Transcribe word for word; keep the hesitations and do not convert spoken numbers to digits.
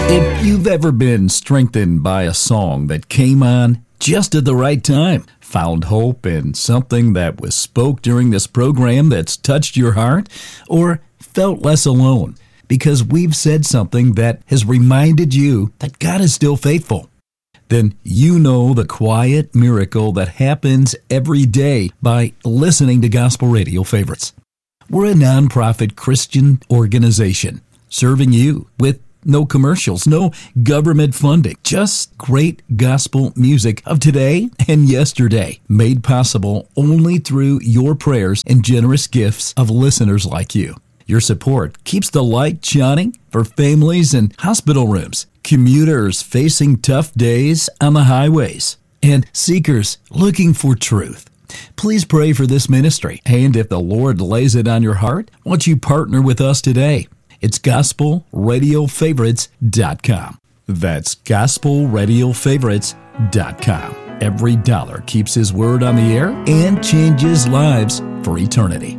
If you've ever been strengthened by a song that came on just at the right time, found hope in something that was spoke during this program that's touched your heart, or felt less alone because we've said something that has reminded you that God is still faithful, then you know the quiet miracle that happens every day by listening to Gospel Radio Favorites. We're a nonprofit Christian organization serving you with no commercials, no government funding, just great gospel music of today and yesterday, made possible only through your prayers and generous gifts of listeners like you. Your support keeps the light shining for families in hospital rooms, commuters facing tough days on the highways, and seekers looking for truth. Please pray for this ministry, and if the Lord lays it on your heart, won't you partner with us today? It's gospel radio favorites dot com. That's gospel radio favorites dot com. Every dollar keeps His word on the air and changes lives for eternity.